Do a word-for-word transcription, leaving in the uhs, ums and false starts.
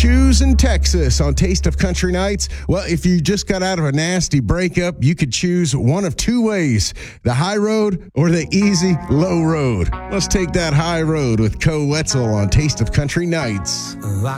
choose in Texas on Taste of Country Nights? Well, if you just got out of a nasty breakup, you could choose one of two ways, the high road or the easy low road. Let's take that high road with Co Wetzel on Taste of Country Nights.